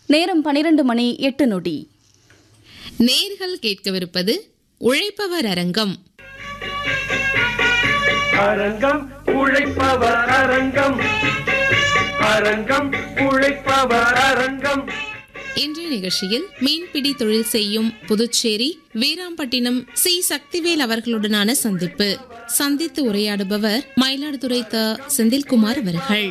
நேரம் 12:08. நேர்கள் கேட்கவிருப்பது உழைப்பவர் அரங்கம். அரங்கம் உழைப்பவர் அரங்கம், அரங்கம் உழைப்பவர் அரங்கம். இன்றைய நிகழ்ச்சியில் மீன்பிடி தொழில் செய்யும் புதுச்சேரி வீராம்பட்டினம் சி சக்திவேல் அவர்களுடனான சந்தித்து உரையாடுபவர் மயிலாடுதுறை த. செந்தில்குமார் அவர்கள்.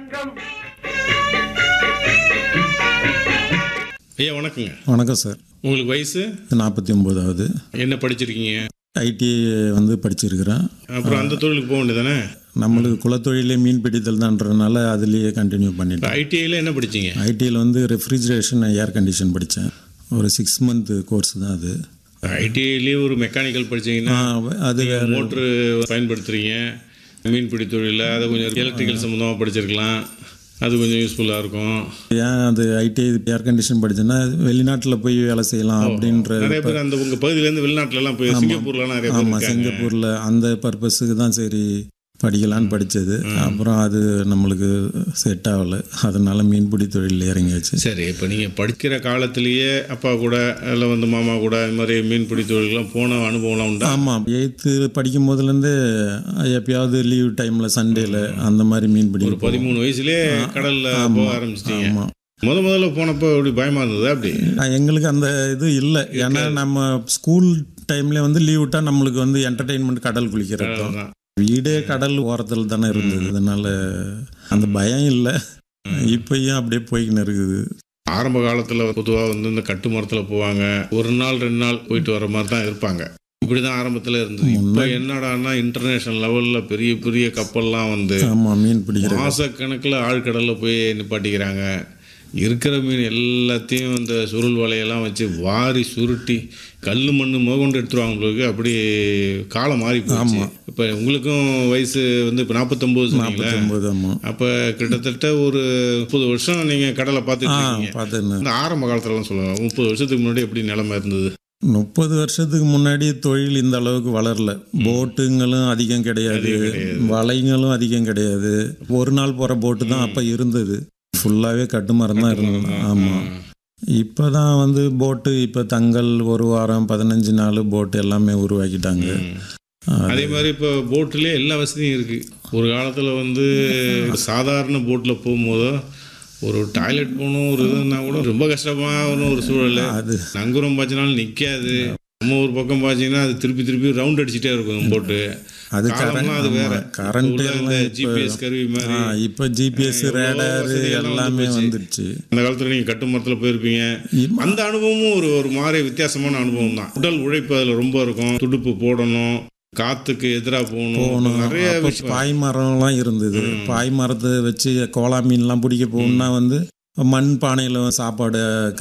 ஐயா வணக்கங்க. வணக்கம் சார். உங்களுக்கு வயசு 49ஆவது. என்ன படிச்சிருக்கீங்க? ஐடி படிச்சிருக்கிறேன். அப்புறம் அந்த தொழிலுக்கு போக வேண்டியதானே? நம்மளுக்கு குலத்தொழிலே மீன் பிடித்தல் தான்றதுனால அதுலேயே கண்டினியூ பண்ணிட்டேன். ஐடிஐயில் என்ன படிச்சிங்க? ஐடியில் ரெஃப்ரிஜரேஷன் ஏர் கண்டிஷன் படித்தேன். ஒரு 6 month கோர்ஸ் தான் அது. ஐடிஐலேயே ஒரு மெக்கானிக்கல் படிச்சிங்கன்னா அது மோட்ரு பயன்படுத்துகிறீங்க மீன்பிடி தொழிலில், அதை கொஞ்சம் எலக்ட்ரிக்கல் சம்மந்தமாக படிச்சிருக்கலாம், அது கொஞ்சம் யூஸ்ஃபுல்லாக இருக்கும். ஏன் அது ஐடிஐ ஏர் கண்டிஷன் படித்தேன்னா வெளிநாட்டில் போய் வேலை செய்யலாம் அப்படின்ற நிறைய பேர் அந்த உங்கள் பகுதியிலேருந்து வெளிநாட்டிலலாம் போய் சிங்கப்பூர்லாம் நிறைய பேர். ஆமாம், சிங்கப்பூரில் அந்த பர்பஸுக்கு தான் சரி படிக்கலான்னு படித்தது. அப்புறம் அது நம்மளுக்கு செட் ஆகலை, அதனால மீன்பிடி தொழில் இறங்கியாச்சு. சரி, இப்போ நீங்கள் படிக்கிற காலத்திலேயே அப்பா கூட இல்லை மாமா கூட இது மாதிரி மீன்பிடி தொழிலுக்குலாம் போன அனுபவம்லாம் உண்டா? ஆமாம், 8th படிக்கும் போதுலேருந்து எப்பயாவது லீவ் டைமில் சண்டேல அந்த மாதிரி மீன்பிடி. ஒரு 13 வயசுலேயே கடலில் போக ஆரம்பிச்சிட்டீங்க. ஆமாம். முதல்ல போனப்போ அப்படி பயமாக இருந்தது? அப்படி எங்களுக்கு அந்த இது இல்லை. ஏன்னா நம்ம ஸ்கூல் டைம்ல லீவ் விட்டால் நம்மளுக்கு என்டர்டெயின்மெண்ட் கடல் குளிக்கிறது தான். வீடே கடல் ஓரத்தில் தானே இருந்தது, அதனால அந்த பயம் இல்லை. இப்பயும் அப்படியே போய்கின்னு இருக்குது. ஆரம்ப காலத்தில் பொதுவாக இந்த கட்டு மரத்தில் போவாங்க, 1 நாள் 2 நாள் போயிட்டு வர மாதிரி தான் இருப்பாங்க. இப்படி தான் ஆரம்பத்தில் இருந்தது. இப்போ என்னடான்னா இன்டர்நேஷனல் லெவலில் பெரிய பெரிய கப்பல்லாம் ஆமாம், மீன் பிடிக்கிற மாசக்கணக்கில் ஆழ்கடலில் போய் நிப்பாட்டிக்கிறாங்க. இருக்கிற மீன் எல்லாத்தையும் அந்த சுருள் வலையெல்லாம் வச்சு வாரி சுருட்டி கல் மண் முதற்கொண்டு எடுத்துருவாங்க. உங்களுக்கு அப்படி காலம் மாறி போச்சு. இப்போ உங்களுக்கும் வயசு இப்போ 49. அப்போ கிட்டத்தட்ட ஒரு 30 வருஷம் நீங்கள் கடலை பார்த்துட்டு இந்த ஆரம்ப காலத்துலலாம் சொல்லுவாங்க. 30 வருஷத்துக்கு முன்னாடி எப்படி நிலைமை இருந்தது? 30 வருஷத்துக்கு முன்னாடி தொழில் இந்த அளவுக்கு வளரல. போட்டுங்களும் அதிகம் கிடையாது, வலைங்களும் அதிகம் கிடையாது. ஒரு நாள் போகிற போட்டு தான் அப்போ இருந்தது. ஃபுல்லாகவே கட்டுமரம் தான் இருந்தது. ஆமாம். இப்போ தான் போட்டு இப்போ தங்கள் 1 வாரம் 15 நாள் போட்டு எல்லாமே உருவாக்கிட்டாங்க. அதே மாதிரி இப்போ போட்டுலேயே எல்லா வசதியும் இருக்குது. ஒரு காலத்தில் சாதாரண போட்டில் போகும்போது ஒரு டாய்லெட் போகணும், ஒரு இதுனா கூட ரொம்ப கஷ்டமான ஒரு சூழல். அது நங்கூரம் பாய்ச்சினாலும் நிற்காது. நம்ம ஒரு பக்கம் பார்த்தீங்கன்னா அது திருப்பி ரவுண்ட் அடிச்சுட்டே இருக்கும் போட்டு. அது அது வேற கரண்ட் ஜிபிஎஸ் கருவி மாதிரி. இப்போ ஜிபிஎஸ் ரேடார் எல்லாமே வந்துடுச்சு. அந்த காலத்தில் நீங்கள் கட்டு மரத்தில் போயிருப்பீங்க. அந்த அனுபவமும் ஒரு மாதிரி வித்தியாசமான அனுபவம் தான். உடல் உழைப்பு அதில் ரொம்ப இருக்கும். துடுப்பு போடணும், காத்துக்கு எதிராக போகணும். நிறைய பாய் மரம்லாம் இருந்தது. பாய் மரத்தை வச்சு கோலா மீன்லாம் பிடிக்க போகணும்னா மண் பானையில் சாப்பாடு